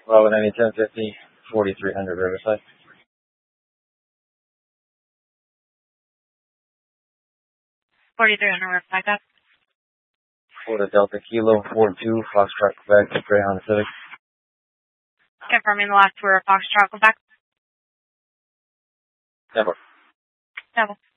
Well, with any 1050, 4300 Riverside. 4300 Riverside, got. Florida Delta Kilo 42, Foxtrot Quebec, Greyhound Civic. Confirming the last two are Foxtrot Quebec. Never. Double.